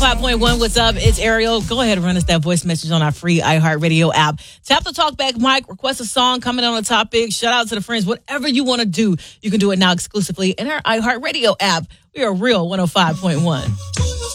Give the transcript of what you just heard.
105.1. What's up? It's Ariel. Go ahead and run us that voice message on our free iHeartRadio app. Tap the talkback mic, request a song, comment on a topic, shout out to the friends, whatever you want to do. You can do it now exclusively in our iHeartRadio app. We are real 105.1.